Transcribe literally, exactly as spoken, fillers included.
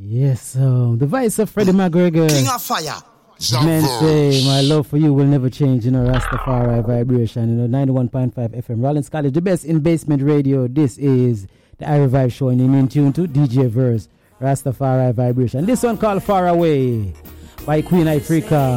Yes, um, the voice of Freddie McGregor. King of Fire. Men say, my love for you will never change, you know, Rastafari vibration, you know, ninety-one point five F M. Rollins College, the best in basement radio. This is the I Revive show, and in tune to D J Verse, Rastafari vibration. This one called Far Away by Queen Ifrica.